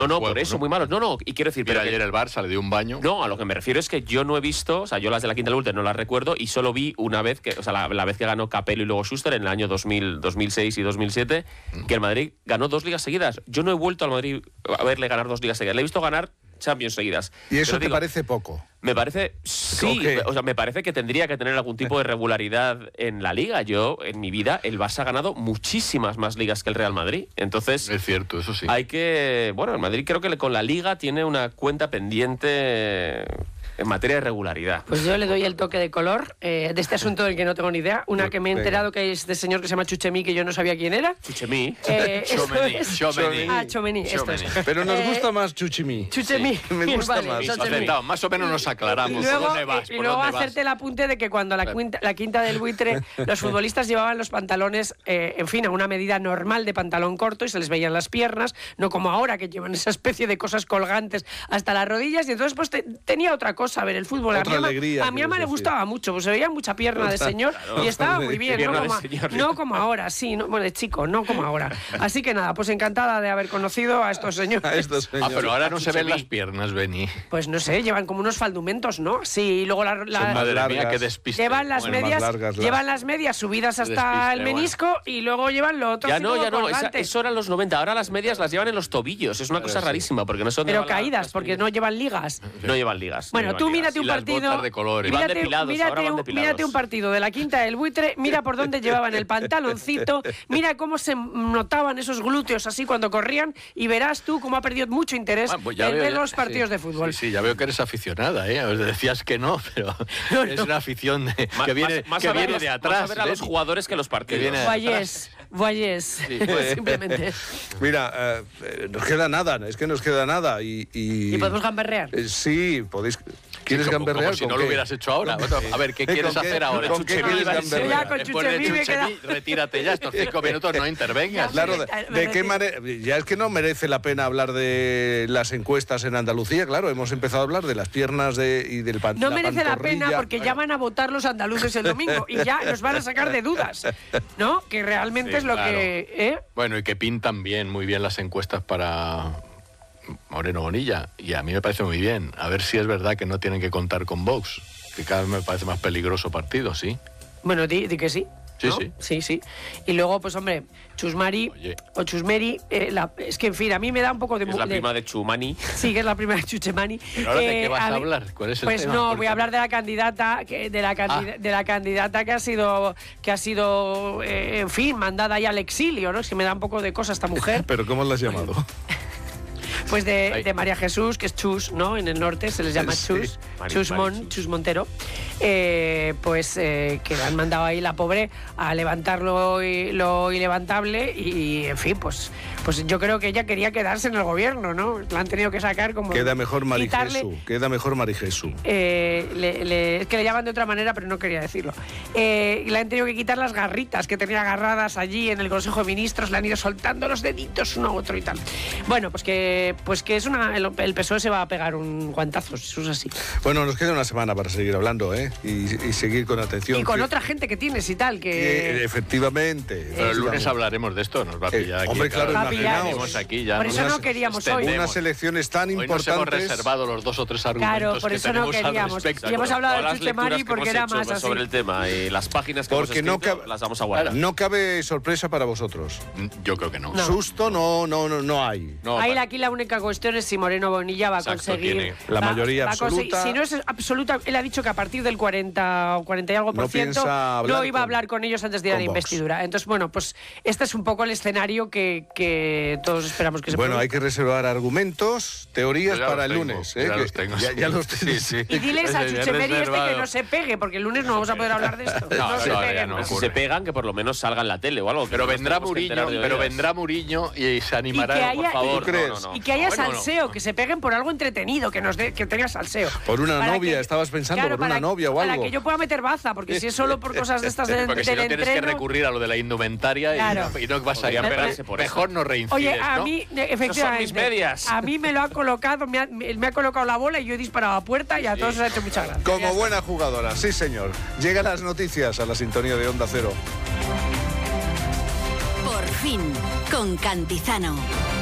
No, por eso, muy malos. No, y quiero decir... Pero ayer el Barça le dio un baño. No, a lo que me refiero es que yo no he visto, o sea, yo las de la quinta del Ulster no las recuerdo y solo vi una vez, que, o sea, la vez que ganó Capello y luego Schuster en el año 2006 y 2007, que el Madrid ganó 2 ligas seguidas. Yo no he vuelto al Madrid a verle ganar 2 ligas seguidas. Le he visto ganar Champions seguidas. ¿Y eso te parece poco? Me parece, sí, o sea, me parece que tendría que tener algún tipo de regularidad en la Liga. Yo, en mi vida, el Barça ha ganado muchísimas más ligas que el Real Madrid. Entonces... Es cierto, eso sí. Hay que... Bueno, el Madrid creo que con la Liga tiene una cuenta pendiente en materia de regularidad. Pues yo le doy el toque de color de este asunto del que no tengo ni idea. Una que me he enterado que es de señor que se llama Chuchemí, que yo no sabía quién era. Chuchemí. Chomení, esto es. Pero nos gusta más Chuchemí. Chuchemí. Sí, me gusta más. Más o menos nos aclaramos. Y luego hacerte el apunte de que cuando la quinta del Buitre, los futbolistas llevaban los pantalones, en fin, a una medida normal de pantalón corto y se les veían las piernas, no como ahora que llevan esa especie de cosas colgantes hasta las rodillas, y entonces pues tenía otra cosa a ver el fútbol. A mi ama le gustaba mucho, pues se veía mucha pierna de señor y estaba muy bien, no como ahora, sí, no, bueno, de chico, no como ahora. Así que nada, pues encantada de haber conocido a estos señores. Pero ahora no se ven las piernas, Beni. Pues no sé, llevan como unos faldumentos, ¿no? Sí, y luego madre mía, qué despiste. Llevan las medias subidas hasta el menisco y luego llevan lo otro. Ya no, eso eran los 90. Ahora las medias las llevan en los tobillos. Es una cosa rarísima porque no son. Pero caídas, porque no llevan ligas. No llevan ligas. Bueno, tú mírate un partido. Mírate un partido de la quinta del Buitre, mira por dónde llevaban el pantaloncito, mira cómo se notaban esos glúteos así cuando corrían y verás tú cómo ha perdido mucho interés en ver los partidos de fútbol. Sí, ya veo que eres aficionada, ¿eh? Decías que no, pero es una afición que viene de atrás. Más a ver a los jugadores que los partidos. Vayes, simplemente. Mira, nos queda nada, es que nos queda nada ¿Y podemos gamberrear? Sí, podéis... ¿Quieres gamberrear? Como si no lo hubieras hecho ahora. A ver, ¿qué quieres hacer ahora? ¿Con qué quieres gamberrear? Con Chuchemí, retírate ya, estos 5 minutos no intervengas. Claro, ¿de qué manera? Ya es que no merece la pena hablar de las encuestas en Andalucía, claro, hemos empezado a hablar de las piernas y del pantorrilla. No merece la pena porque ya van a votar los andaluces el domingo y ya nos van a sacar de dudas, ¿no? Que realmente es lo que... Bueno, y que pintan muy bien las encuestas para Moreno Bonilla, y a mí me parece muy bien. A ver si es verdad que no tienen que contar con Vox, que cada vez me parece más peligroso partido, ¿sí? Bueno, di que sí. ¿no? Sí. Y luego, pues hombre, Chusmari o Chusmeri, es que en fin, a mí me da un poco de... Es la prima de Chumani. Sí, que es la prima de Chuchemani. ¿Pero ahora de qué vas a hablar? ¿Cuál es el pues tema? No, voy a hablar de la candidata, de la candidata que ha sido, en fin, mandada ahí al exilio, ¿no? Es que me da un poco de cosa esta mujer. ¿Pero cómo la has llamado? Pues de María Jesús, que es Chus, ¿no? En el norte se les llama Chus, Chus Montero. Que le han mandado ahí la pobre a levantar lo ilevantable y en fin, pues yo creo que ella quería quedarse en el gobierno, ¿no? La han tenido que sacar como... Queda mejor Mari Jesús. Es que le llaman de otra manera, pero no quería decirlo. Y le han tenido que quitar las garritas que tenía agarradas allí en el Consejo de Ministros, le han ido soltando los deditos uno a otro y tal. Bueno, pues que es el PSOE se va a pegar un guantazo, eso es así. Bueno, nos queda una semana para seguir hablando, ¿eh? Y seguir con atención. Y con otra gente que tienes y tal, que efectivamente. Pero el lunes hablaremos de esto, nos va a pillar aquí. Hombre, claro, imaginaos. Aquí ya. Por eso no queríamos hoy. Unas elecciones tan importantes. Hoy nos hemos reservado los 2 o 3 argumentos. Claro, por eso no queríamos. Y hemos hablado de Chuchemari porque era más así. Sobre el tema y las páginas que hemos escrito, las vamos a guardar. No cabe sorpresa para vosotros. Yo creo que no. Susto no hay. Aquí la única cuestión es si Moreno Bonilla va a conseguir la mayoría absoluta. Si no es absoluta, él ha dicho que a partir del 40 o 40 y algo por ciento no iba a hablar con ellos antes de ir a la investidura. Entonces, bueno, pues este es un poco el escenario que todos esperamos que se produzca. Bueno, hay que reservar argumentos, teorías para el lunes. Ya los tengo. Ya los tengo. Sí. Y diles a Chuchemeri que no se pegue, porque el lunes no vamos a poder hablar de esto. No se peguen. Si se pegan, que por lo menos salga en la tele o algo. Pero vendrá Mourinho y se animará, por favor. Y que haya salseo, que se peguen por algo entretenido, que tenga salseo. Por una novia, estabas pensando, por una novia o algo. Para que yo pueda meter baza, porque si es solo por cosas de estas del porque si no tienes que recurrir a lo de la indumentaria y no vas a pegarse por eso. Mejor no reincides. Oye, a mí, efectivamente, a mí me lo ha colocado, me ha colocado la bola y yo he disparado a puerta y a todos os ha hecho mucha gracia. Como buena jugadora, sí señor. Llegan las noticias a la sintonía de Onda Cero. Por fin, con Cantizano.